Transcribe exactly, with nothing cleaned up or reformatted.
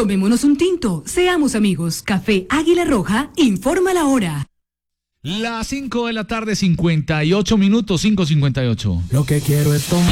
Tomémonos un tinto, seamos amigos. Café Águila Roja, informa la hora. Las cinco de la tarde, cincuenta y ocho minutos, cinco cincuenta y ocho. Lo que quiero es tomar.